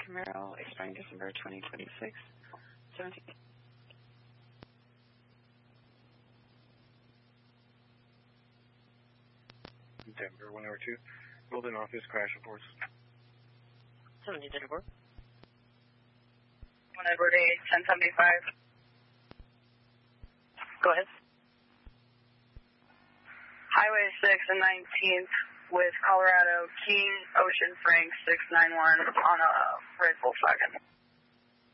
Camaro, expiring December 2026, 17. Denver 102, Golden Office crash reports. 17 Denver. 1 Edward 8, 1075. Go ahead. Highway 6 and 19th with Colorado, King Ocean Frank 691 on a red Volkswagen.